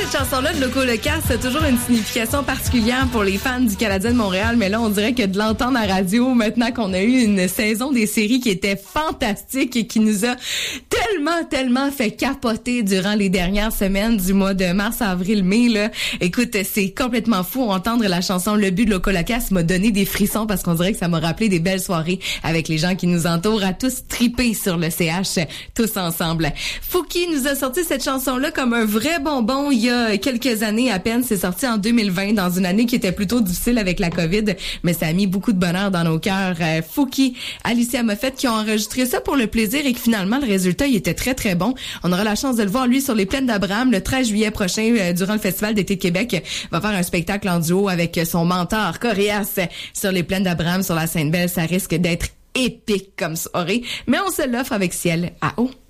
cette chanson-là de Loco Locas, c'est toujours une signification particulière pour les fans du Canadien de Montréal, mais là, on dirait que de l'entendre à radio, maintenant qu'on a eu une saison des séries qui était fantastique et qui nous a tellement fait capoter durant les dernières semaines du mois de mars, avril, mai, là. Écoute, c'est complètement fou. Entendre la chanson Le But de Loco Locas m'a donné des frissons parce qu'on dirait que ça m'a rappelé des belles soirées avec les gens qui nous entourent, à tous triper sur le CH, tous ensemble. Fouki nous a sorti cette chanson-là comme un vrai bonbon il y a quelques années à peine. C'est sorti en 2020, dans une année qui était plutôt difficile avec la COVID, mais ça a mis beaucoup de bonheur dans nos cœurs. Fouki, Alicia Moffett qui ont enregistré ça pour le plaisir et que finalement le résultat il était très bon. On aura la chance de le voir lui sur les plaines d'Abraham le 13 juillet prochain durant le Festival d'été de Québec. Il va faire un spectacle en duo avec son mentor Coréas sur les plaines d'Abraham sur la Sainte-Belle. Ça risque d'être épique comme soirée, mais on se l'offre avec Ciel à eau.